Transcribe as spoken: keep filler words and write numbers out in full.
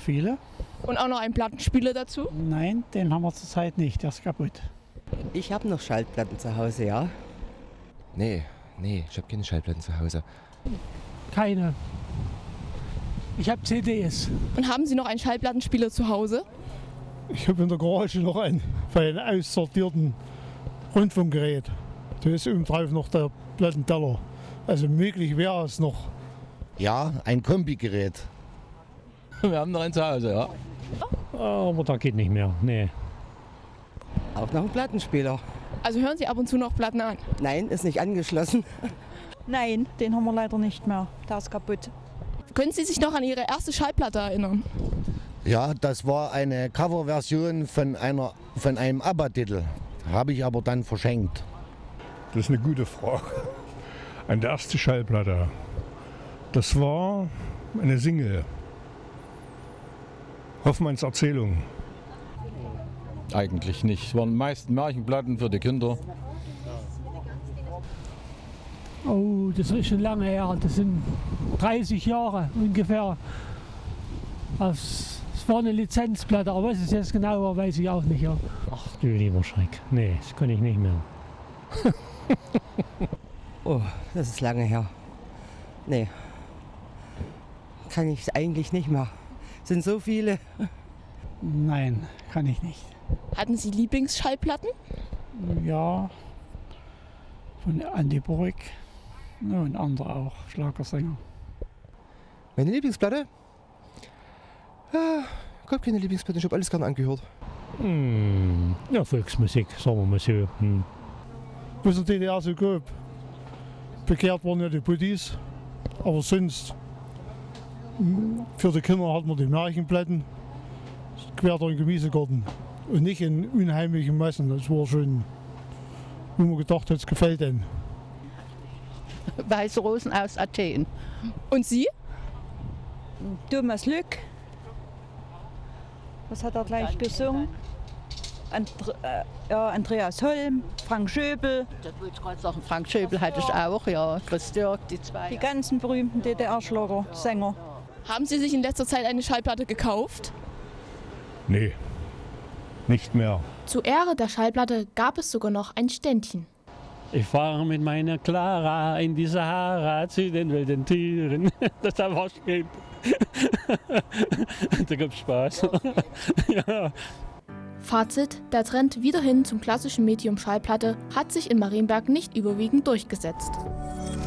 viele. Und auch noch einen Plattenspieler dazu? Nein, den haben wir zurzeit nicht, der ist kaputt. Ich habe noch Schallplatten zu Hause, ja. Nee, nee, ich habe keine Schallplatten zu Hause. Keine. Ich habe C Ds. Und haben Sie noch einen Schallplattenspieler zu Hause? Ich habe in der Garage noch einen, bei einem aussortierten Rundfunkgerät. Da ist oben drauf noch der Plattenteller. Also möglich wäre es noch. Ja, ein Kombigerät. Wir haben noch einen zu Hause, ja. Aber da geht nicht mehr, nee. Auch noch ein Plattenspieler. Also hören Sie ab und zu noch Platten an? Nein, ist nicht angeschlossen. Nein, den haben wir leider nicht mehr. Der ist kaputt. Können Sie sich noch an Ihre erste Schallplatte erinnern? Ja, das war eine Coverversion von, einer, von einem ABBA-Titel. Habe ich aber dann verschenkt. Das ist eine gute Frage. An der erste Schallplatte. Das war eine Single. Hoffmanns Erzählung. Eigentlich nicht. Es waren meist Märchenplatten für die Kinder. Oh, das ist schon lange her. Das sind dreißig Jahre ungefähr. Es war eine Lizenzplatte, aber was es jetzt genau war, weiß ich auch nicht. Ja. Ach du lieber Schreck, nee, das kann ich nicht mehr. Oh, das ist lange her. Nee. Kann ich eigentlich nicht mehr. Sind so viele. Nein, kann ich nicht. Hatten Sie Lieblingsschallplatten? Ja, von Andy Borg ja, und andere auch, Schlagersänger. Meine Lieblingsplatte? Ja, gab keine Lieblingsplatte, ich habe alles gerne angehört. Hm, ja, Volksmusik, sagen wir mal so. Hm. Was der D D R so gab. Bekehrt waren ja die Buddies. Aber sonst, für die Kinder hat man die Märchenplatten quer durch den Gemüsegarten. Und nicht in unheimlichen Massen. Das war schon, wo man gedacht hat, es gefällt einem. Weiße Rosen aus Athen. Und Sie? Thomas Lück. Was hat er gleich gesungen? Andre, äh, ja, Andreas Holm, Frank Schöbel. Das wollte ich gerade sagen. Frank Schöbel hatte ich auch, ja. Chris Dirk, die zwei. Die ganzen berühmten D D R-Schlager, Sänger. Haben Sie sich in letzter Zeit eine Schallplatte gekauft? Nee, nicht mehr. Zur Ehre der Schallplatte gab es sogar noch ein Ständchen. Ich fahre mit meiner Clara in die Sahara zu den wilden Tieren. Das war schön. Da gibt's Spaß. Ja. Fazit: Der Trend wieder hin zum klassischen Medium Schallplatte hat sich in Marienberg nicht überwiegend durchgesetzt.